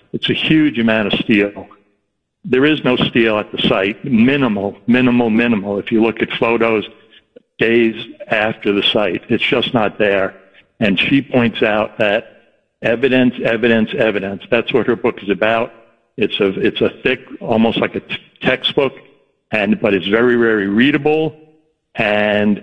It's a huge amount of steel. There is no steel at the site. Minimal. If you look at photos days after the site, it's just not there. And she points out that evidence. That's what her book is about. It's a thick, almost like a textbook, but it's very, very readable. And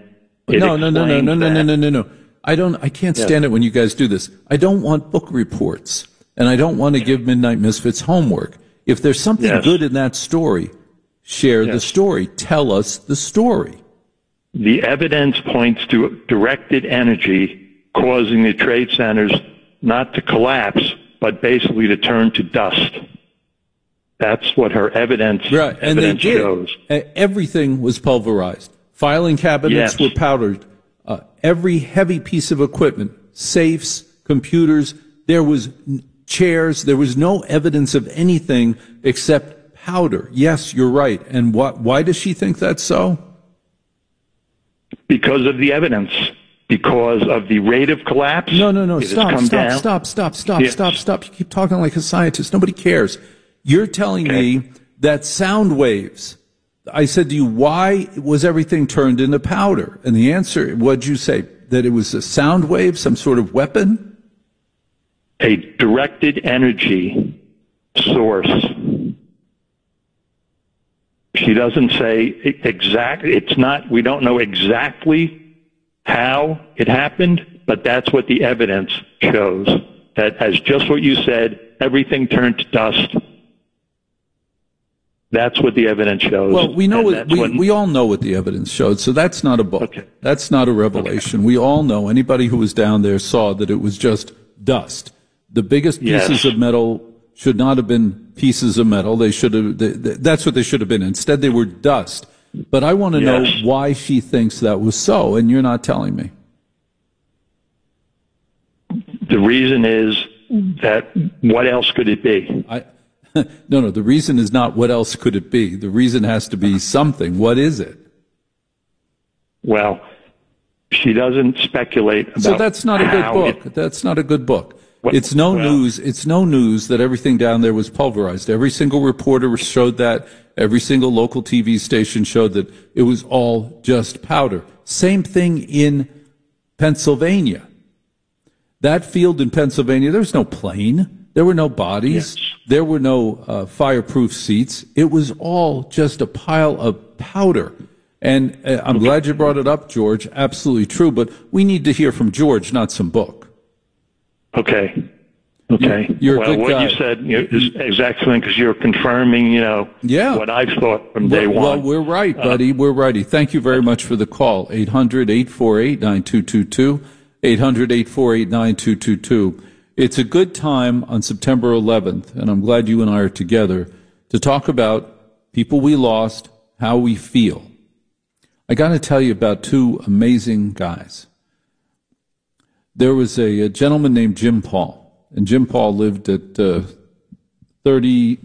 no. I can't stand it when you guys do this. I don't want book reports, and I don't want to give Midnight Misfits homework. If there's something good in that story, share the story. Tell us the story. The evidence points to directed energy causing the trade centers not to collapse, but basically to turn to dust. That's what her evidence shows. Everything was pulverized. Filing cabinets were powdered. Every heavy piece of equipment, safes, computers, there was chairs, there was no evidence of anything except powder. Yes, you're right. And why does she think that's so? Because of the evidence. Because of the rate of collapse. No. Stop. You keep talking like a scientist. Nobody cares. You're telling me that sound waves. I said to you, why was everything turned into powder? And the answer, what'd you say? That it was a sound wave, some sort of weapon? A directed energy source. She doesn't say we don't know exactly how it happened, but that's what the evidence shows. That as just what you said, everything turned to dust. That's what the evidence shows. Well, we all know what the evidence showed, so that's not a book. Okay. That's not a revelation. We all know, anybody who was down there saw that it was just dust. The biggest pieces of metal should not have been pieces of metal. That's what they should have been. Instead, they were dust. But I want to know why she thinks that was so, and you're not telling me. The reason is that what else could it be? No, the reason is not what else could it be. The reason has to be something. What is it? Well, she doesn't speculate about. So that's not a good book. That's not a good book. It's no news. It's no news that everything down there was pulverized. Every single reporter showed that. Every single local TV station showed that it was all just powder. Same thing in Pennsylvania. That field in Pennsylvania, there was no plane. There were no bodies. Yes. There were no fireproof seats. It was all just a pile of powder. And I'm glad you brought it up, George. Absolutely true. But we need to hear from George, not some book. Okay. You're a good what guy. You said is exactly because you're confirming, what I've thought from day one. Well, we're right, buddy. We're righty. Thank you very much for the call. 800-848-9222. 800-848-9222. It's a good time on September 11th, and I'm glad you and I are together, to talk about people we lost, how we feel. I got to tell you about two amazing guys. There was a gentleman named Jim Paul, and Jim Paul lived at 40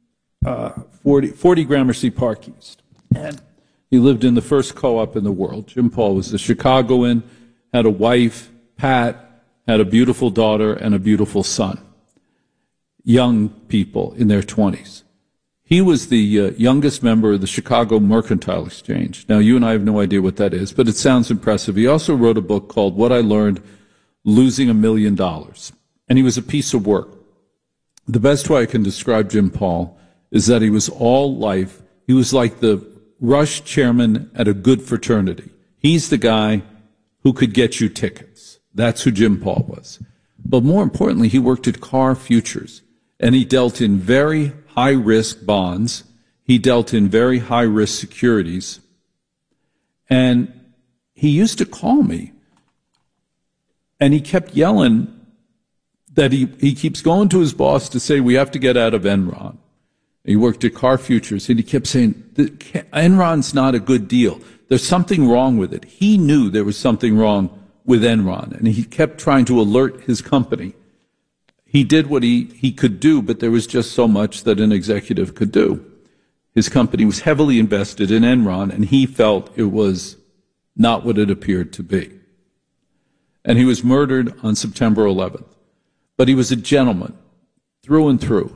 Gramercy Park East. And he lived in the first co-op in the world. Jim Paul was a Chicagoan, had a wife, Pat, had a beautiful daughter and a beautiful son. Young people in their 20s. He was the youngest member of the Chicago Mercantile Exchange. Now, you and I have no idea what that is, but it sounds impressive. He also wrote a book called What I Learned Losing $1 Million. And he was a piece of work. The best way I can describe Jim Paul is that he was all life. He was like the Rush chairman at a good fraternity. He's the guy who could get you tickets. That's who Jim Paul was. But more importantly, he worked at Car Futures, and he dealt in very high-risk bonds. He dealt in very high-risk securities. And he used to call me, and he kept yelling that he keeps going to his boss to say, we have to get out of Enron. He worked at Car Futures, and he kept saying, Enron's not a good deal. There's something wrong with it. He knew there was something wrong with Enron, and he kept trying to alert his company. He did what he could do, but there was just so much that an executive could do. His company was heavily invested in Enron, and he felt it was not what it appeared to be. And he was murdered on September 11th. But he was a gentleman, through and through.